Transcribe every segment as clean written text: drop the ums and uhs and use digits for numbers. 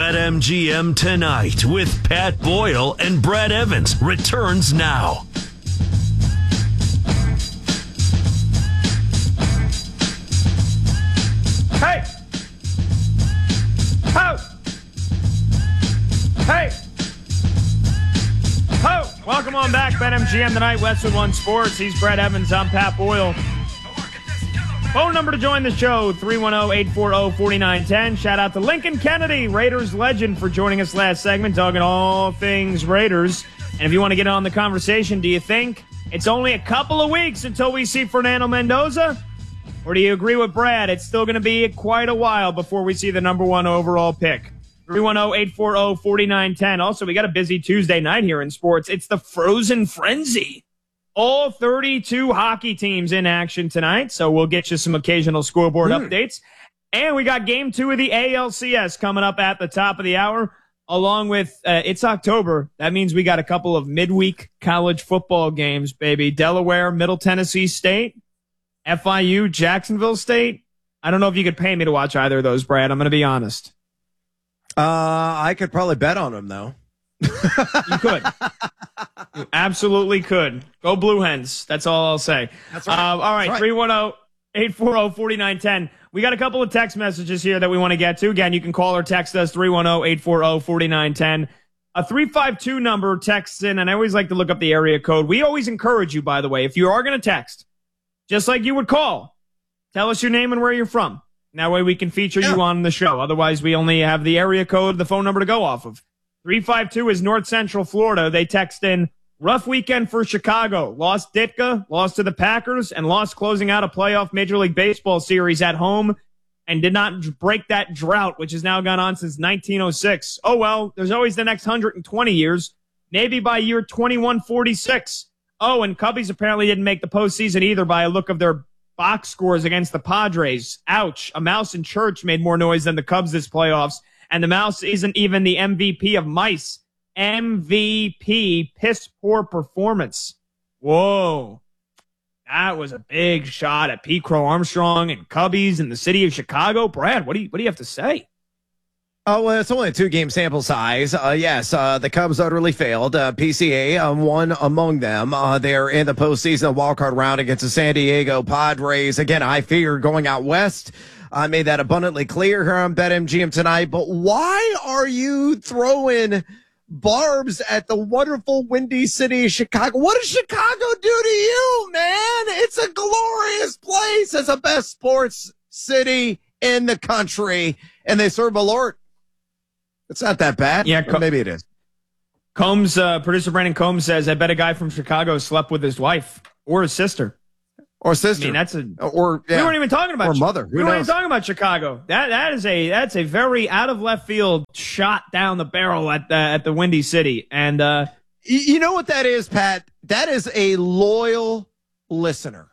BetMGM Tonight with Pat Boyle and Brad Evans returns now. Hey! Ho! Hey! Ho! Welcome on back, BetMGM Tonight, Westwood One Sports. He's Brad Evans. I'm Pat Boyle. Phone number to join the show, 310-840-4910. Shout out to Lincoln Kennedy, Raiders legend, for joining us last segment, talking all things Raiders. And if you want to get on the conversation, do you think it's only a couple of weeks until we see Fernando Mendoza? Or do you agree with Brad? It's still going to be quite a while before we see the number one overall pick. 310-840-4910. Also, we got a busy Tuesday night here in sports. It's the Frozen Frenzy. All 32 hockey teams in action tonight, so we'll get you some occasional scoreboard updates. And we got game 2 of the ALCS coming up at the top of the hour, along with, it's October. That means we got a couple of midweek college football games, baby. Delaware, Middle Tennessee State, FIU, Jacksonville State. I don't know if you could pay me to watch either of those, Brad. I'm going to be honest. I could probably bet on them, though. You could. You absolutely could. Go Blue Hens. That's all I'll say. That's right. All right, 310-840-4910. We got a couple of text messages here that we want to get to. Again, you can call or text us, 310-840-4910. A 352 number texts in, and I always like to look up the area code. We always encourage you, by the way, if you are going to text, just like you would call, tell us your name and where you're from. And that way we can feature you on the show. Otherwise, we only have the area code, the phone number to go off of. 352 is North Central Florida. They text in, rough weekend for Chicago. Lost Ditka, lost to the Packers, and lost closing out a playoff Major League Baseball series at home, and did not break that drought, which has now gone on since 1906. Oh, well, there's always the next 120 years, maybe by year 2146. Oh, and Cubbies apparently didn't make the postseason either by a look of their box scores against the Padres. Ouch. A mouse in church made more noise than the Cubs this playoffs. And the mouse isn't even the MVP of mice. MVP, piss poor performance. Whoa. That was a big shot at Pete Crow Armstrong and Cubbies in the city of Chicago. Brad, what do you have to say? Oh, well, it's only a 2-game sample size. Yes, the Cubs utterly failed. PCA, one among them. They're in the postseason wildcard round against the San Diego Padres. Again, I fear going out west. I made that abundantly clear here on BetMGM tonight. But why are you throwing barbs at the wonderful windy city of Chicago? What does Chicago do to you, man? It's a glorious place. It's the best sports city in the country. And they serve Malort. It's not that bad. Yeah, or maybe it is. Combs, producer Brandon Combs says, I bet a guy from Chicago slept with his wife or his sister. Or sister. I mean, that's we weren't even talking about or mother. We weren't even talking about Chicago. That's a very out of left field shot down the barrel at the Windy City. And you know what that is, Pat? That is a loyal listener.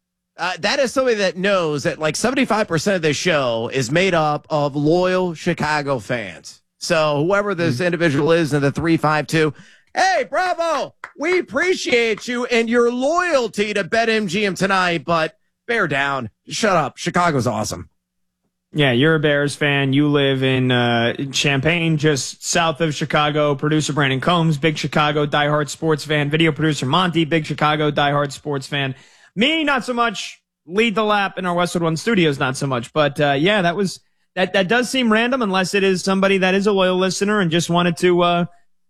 That is somebody that knows that like 75% of this show is made up of loyal Chicago fans. So whoever this individual is in the 352, hey, bravo. We appreciate you and your loyalty to BetMGM tonight, but bear down. Shut up. Chicago's awesome. Yeah, you're a Bears fan. You live in Champaign, just south of Chicago. Producer Brandon Combs, big Chicago diehard sports fan. Video producer Monty, big Chicago diehard sports fan. Me, not so much. Lead the lap in our Westwood One studios, not so much. But yeah, that does seem random unless it is somebody that is a loyal listener and just wanted to,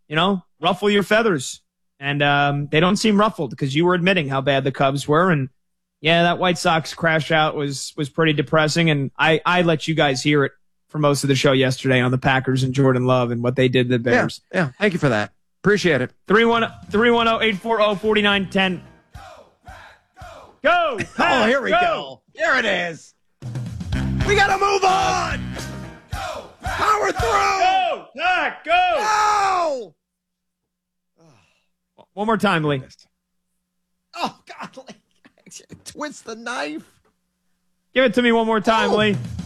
ruffle your feathers. And they don't seem ruffled because you were admitting how bad the Cubs were. And yeah, that White Sox crash out was pretty depressing. And I let you guys hear it for most of the show yesterday on the Packers and Jordan Love and what they did to the Bears. Yeah. Thank you for that. Appreciate it. 310-840-4910. Go! Pack, oh, here we go. Here it is. We got to move on. Go, Pack, power through. Go! Pack, go! Go! One more time, Lee. Oh, God. Twist the knife. Give it to me one more time, Lee.